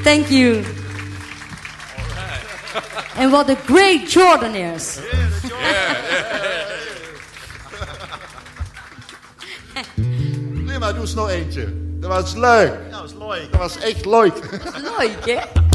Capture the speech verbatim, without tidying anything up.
Thank you. En wat een great Jordanaires. Yeah, the Nee, maar doe eens nog eentje. Dat was leuk. Dat was leuk. Dat was echt leuk. Leuk, hè?